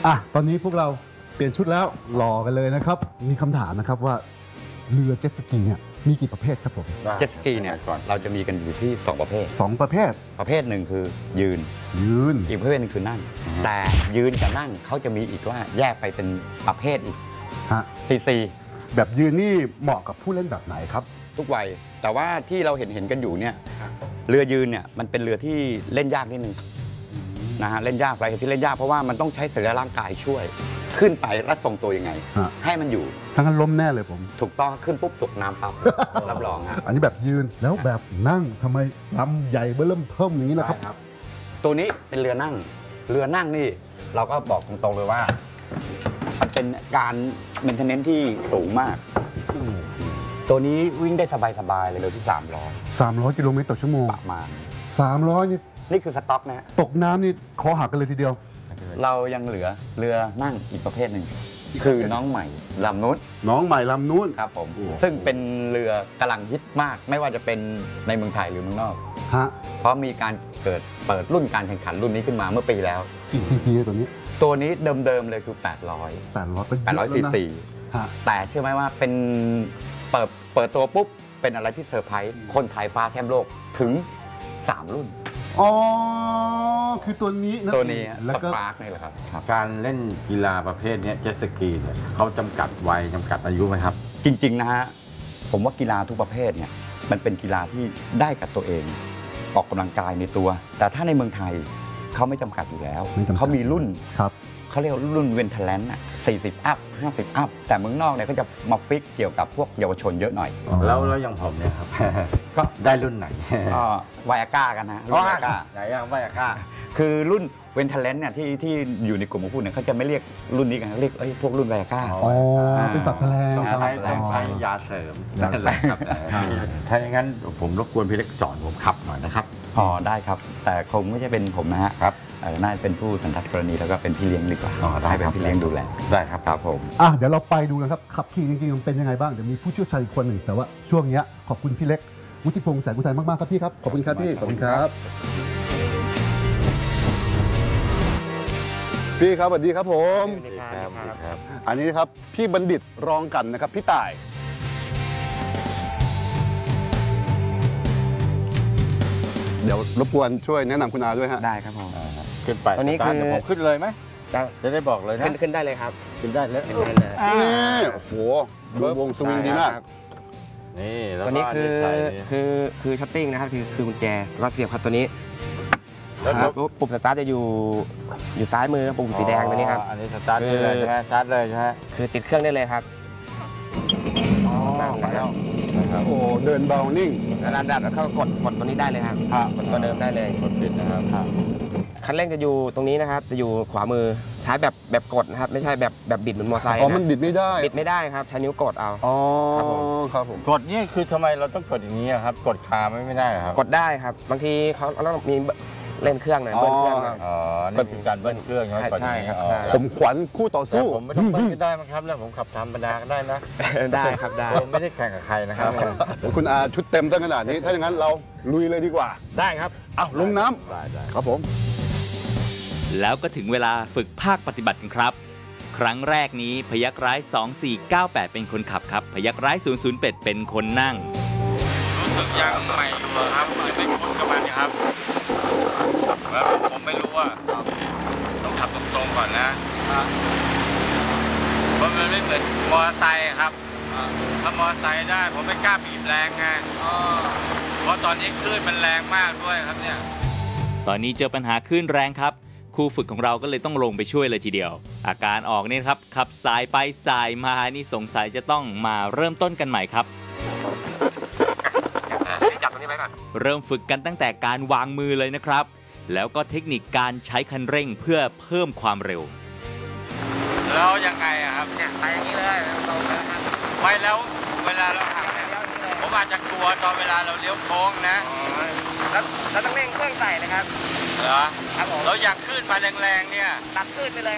ตอนนี้พวกเราเปลี่ยนชุดแล้วรอกันเลยนะครับมีคำถามนะครับว่าเรือเจ็ตสกีเนี่ยมีกี่ประเภทครับผมเจ็ตสกีเนี่ยเราจะมีกันอยู่ที่2ประเภท 2ประเภทประเภทหนึ่งคือยืนอีกประเภทหนึ่งคือนั่งแต่ยืนกับนั่งเขาจะมีอีกว่าแยกไปเป็นประเภทอีกซีแบบยืนนี่เหมาะกับผู้เล่นแบบไหนครับทุกวัยแต่ว่าที่เราเห็นกันอยู่เนี่ยเรือยืนเนี่ยมันเป็นเรือที่เล่นยากนิดนึงนะฮะเล่นยากสาเหตุที่เล่นยากเพราะว่ามันต้องใช้สรีระร่างกายช่วยขึ้นไปและทรงตัวยังไงให้มันอยู่ทั้งนั้นล้มแน่เลยผมถูกต้องขึ้นปุ๊บตกน้ำปั๊บรับรองฮะอันนี้แบบยืนแล้วแบบนั่งทำไมลำใหญ่เบิ่มเทิมอย่างนี้นะครับตัวนี้เป็นเรือนั่งนี่เราก็บอกตรงๆเลยว่ามันเป็นการเมนเทนเนนซ์ที่สูงมากตัวนี้วิ่งได้สบายๆเลยเรือที่ 300กิโลเมตรต่อชั่วโมงประมาณ 300 นี่คือสต็อกนะฮะตกน้ำนี่คอหักกันเลยทีเดียวเรายังเหลือเรือนั่งอีกประเภทหนึ่งคือน้องใหม่ลำนู้นครับผมซึ่งเป็นเรือกำลังฮิตมากไม่ว่าจะเป็นในเมืองไทยหรือเมืองนอกเพราะมีการเปิดรุ่นการแข่งขันรุ่นนี้ขึ้นมาเมื่อปีแล้วกี่ซีซีตัวนี้เดิมเลยคือ800ซีซีแต่เชื่อไหมว่าเป็นเปิดตัวปุ๊บเป็นอะไรที่เซอร์ไพรส์คนไทยฟ้าแชมป์โลกถึง3รุ่นคือตัวนี้สปาร์กนี่แหละครับการเล่นกีฬาประเภทนี้เจ็ตสกีเนี่ยเขาจำกัดวัยจำกัดอายุไหมครับจริงๆนะฮะผมว่ากีฬาทุกประเภทเนี่ยมันเป็นกีฬาที่ได้กับตัวเองออกกำลังกายในตัวแต่ถ้าในเมืองไทยเขาไม่จำกัดอยู่แล้วเขามีรุ่นเขาเรียกรุ่นเวนเทเลนต์40 อัพ 50 อัพแต่เมืองนอกเนี่ยก็จะมาฟิกเกี่ยวกับพวกเยาวชนเยอะหน่อยแล้วอย่างผมเนี่ยครับก็ได้รุ่นไหนก็ไวอาก้ากันนะรุ่นไวอาก้าไหนอย่างไวอาก้าคือรุ่นเวนเทเลนต์เนี่ยที่อยู่ในกลุ่มของคุณเนี่ยเขาจะไม่เรียกรุ่นนี้กันเรียกพวกรุ่นไวอาก้าเป็นศัพท์แสลงต้องใช้ยาเสริมนั่นแหละครับถ้าอย่างนั้นผมรบกวนพี่เล็กสอนผมขับหน่อยนะครับได้ครับแต่คงไม่ใช่เป็นผมนะฮะครับน่าจะเป็นผู้สันทัดกรณีแล้วก็เป็นพี่เลี้ยงดีกว่าให้เป็นพี่เลี้ยงดูแลได้ครับครับผมเดี๋ยวเราไปดูกันครับขับขี่จริงๆมันเป็นยังไงบ้างเดี๋ยวมีผู้เชี่ยวชาญอีกคนหนึ่งแต่ว่าช่วงนี้ขอบคุณพี่เล็กวุฒิพงษ์แสงอุทัยมากๆครับพี่ครับขอบคุณครับพี่ขอบคุณครับพี่ครับสวัสดีครับผมอันนี้ครับพี่บัณฑิตรองกันนะครับพี่ต่ายเดี๋ยวรบกวนช่วยแนะนำคุณอาด้วยฮะได้ครับผมขึ้นไปตอนนี้คือผมขึ้นเลยไหมจะได้บอกเลยนะขึ้นได้เลยครับขึ้นได้เลยนี่โอ้โหดูวงสวิงดีมากนี่ตัวนี้คือช็อตติ้งนะครับคือกุญแจรอดเสียบครับตัวนี้ปุ่มสตาร์ทจะอยู่ซ้ายมือปุ่มสีแดงตัวนี้ครับอันนี้สตาร์ทเลยใช่ไหมสตาร์ทเลยใช่ไหมคือติดเครื่องได้เลยครับโอ้เดินเบานิ่งแล้วก็กดตัวนี้ได้เลยครับกดตัวเดิมได้เลยกดปิดนะครับคันเร่งจะอยู่ตรงนี้นะครับจะอยู่ขวามือใช้แบบกดนะครับไม่ใช่แบบบิดเหมือนมอเตอร์ไซค์มันบิดไม่ได้ครับใช้นิ้วกดเอาครับผมกดนี่คือทำไมเราต้องกดอย่างนี้ครับกดคาไม่ได้ครับกดได้ครับบางทีเขาต้องมีเล่นเครื่องหน่อยเบิ้ลเครื่องนี่เป็นการเบิ้ลเครื่องใช่ครับผมขวัญคู่ต่อสู้ผมไม่ต้องเบิ้ลก็ได้มั้งครับแล้วผมขับธรรมดาก็ได้นะได้ครับได้ผมไม่ได้แข่งกับใครนะครับคุณอาชุดเต็มตั้งขนาดนี้ถ้าอย่างนั้นเราลุยเลยดีกว่าได้ครับลงน้ำครับผมแล้วก็ถึงเวลาฝึกภาคปฏิบัติกันครับครั้งแรกนี้พยัคฆ์ร้าย2498เป็นคนขับครับพยัคฆ์ร้าย008เป็นคนนั่งรู้สึกยังใหม่อยู่ครับยังไม่คุ้นกับมันครับแล้วผมไม่รู้ว่าต้องขับตรงๆก่อนนะเพราะมันไม่เหมือนมอเตอร์ไซค์ครับถ้ามอเตอร์ไซค์ได้ผมไม่กล้าบีบแรงไงเพราะตอนนี้คลื่นมันแรงมากด้วยครับเนี่ยตอนนี้เจอปัญหาคลื่นแรงครับครูฝึกของเราก็เลยต้องลงไปช่วยเลยทีเดียวอาการออกนี่ครับขับสายไปสายมานี่สงสัยจะต้องมาเริ่มต้นกันใหม่ครับจับตรงนี้ไว้ก่อนเริ่มฝึกกันตั้งแต่การวางมือเลยนะครับแล้วก็เทคนิคการใช้คันเร่งเพื่อเพิ่มความเร็วแล้วยังไงครับเนี่ยไปอย่างนี้เลยไปแล้วเวลาเราหักเนี่ยผมอาจจะกลัวตอนเวลาเราเลี้ยวโค้งนะแล้วต้องเร่งเครื่องใส่เลยครับเหรอครับผมเราอยากขึ้นมาแรงๆเนี่ยตัดขึ้นไปเลย